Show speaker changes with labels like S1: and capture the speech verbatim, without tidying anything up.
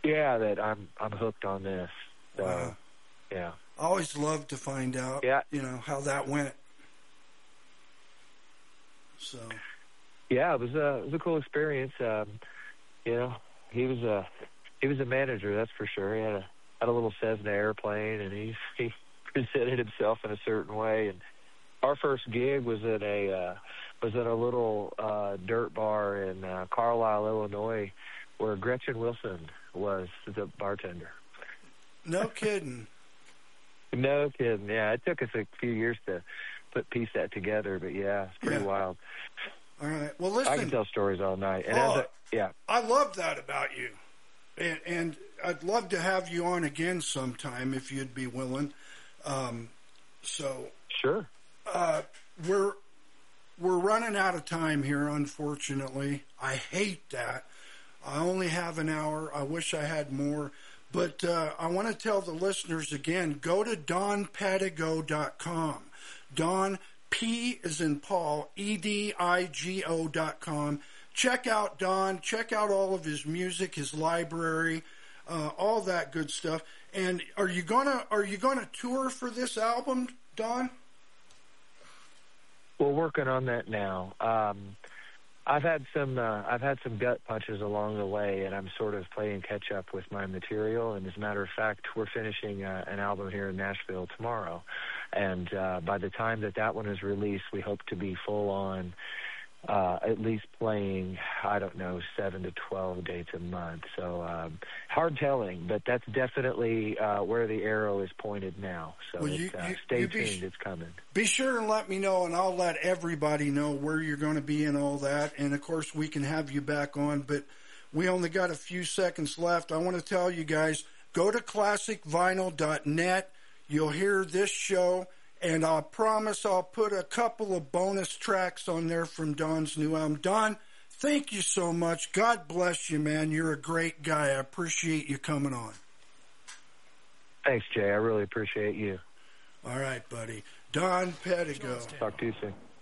S1: yeah, that I'm I'm hooked on this. So,
S2: Wow.
S1: yeah.
S2: I always love to find out,
S1: Yeah.
S2: you know, how that went. So.
S1: Yeah, it was a it was a cool experience. Um, you know, he was a he was a manager, that's for sure. He had a had a little Cessna airplane, and he he presented himself in a certain way. And our first gig was at a uh, was at a little uh, dirt bar in uh, Carlisle, Illinois, where Gretchen Wilson was the bartender.
S2: No kidding.
S1: No kidding. Yeah, it took us a few years to put piece that together, but yeah, it's pretty
S2: Yeah.
S1: wild.
S2: All right. Well, listen.
S1: I can tell stories all night. And
S2: Oh,
S1: as a, yeah.
S2: I love that about you. And, and I'd love to have you on again sometime if you'd be willing. Um, so
S1: Sure.
S2: uh, we're we're running out of time here, unfortunately. I hate that. I only have an hour. I wish I had more. But uh, I want to tell the listeners again, go to don padigo dot com. Don, P is in Paul, E D I G O dot com. Check out Don. Check out all of his music, his library, uh, all that good stuff. And are you gonna are you gonna tour for this album, Don?
S1: We're working on that now. Um, I've had some uh, I've had some gut punches along the way, and I'm sort of playing catch up with my material. And as a matter of fact, we're finishing uh, an album here in Nashville tomorrow. And uh, by the time that that one is released, we hope to be full on, uh, at least playing, I don't know, seven to twelve dates a month. So um, hard telling, but that's definitely uh, where the arrow is pointed now. So
S2: Well,
S1: it's,
S2: you-
S1: uh,
S2: you-
S1: stay
S2: you be
S1: tuned,
S2: sh-
S1: it's coming.
S2: Be sure and let me know, and I'll let everybody know where you're going to be and all that. And, of course, we can have you back on, but we only got a few seconds left. I want to tell you guys, go to classic vinyl dot net. You'll hear this show, and I promise I'll put a couple of bonus tracks on there from Don's new album. Don, thank you so much. God bless you, man. You're a great guy. I appreciate you coming on.
S1: Thanks, Jay. I really appreciate you.
S2: All right, buddy. Don Pedigo.
S1: Talk to you soon.